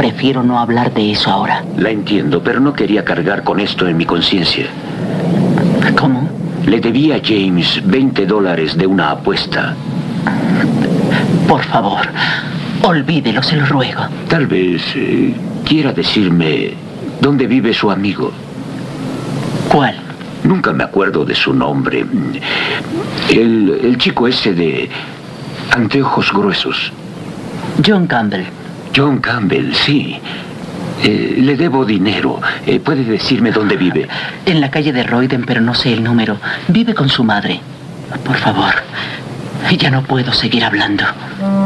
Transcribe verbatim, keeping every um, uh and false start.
Prefiero no hablar de eso ahora. La entiendo, pero no quería cargar con esto en mi conciencia. ¿Cómo? Le debía a James veinte dólares de una apuesta. Por favor, olvídelo, se lo ruego. Tal vez eh, quiera decirme dónde vive su amigo. ¿Cuál? Nunca me acuerdo de su nombre. El, el chico ese de anteojos gruesos. John Campbell. John Campbell, sí. Eh, le debo dinero. Eh, ¿Puede decirme dónde vive? En la calle de Royden, pero no sé el número. Vive con su madre. Por favor. Ya no puedo seguir hablando.